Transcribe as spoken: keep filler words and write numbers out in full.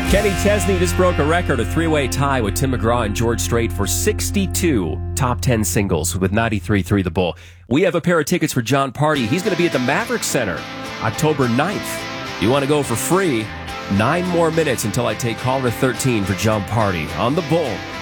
Kenny Chesney just broke a record, a three-way tie with Tim McGraw and George Strait for sixty-two top ten singles with ninety-three point three The Bull. We have a pair of tickets for Jon Pardi. He's going to be at the Maverick Center October ninth. You want to go for free? Nine more minutes until I take caller thirteen for Jon Pardi on The Bull.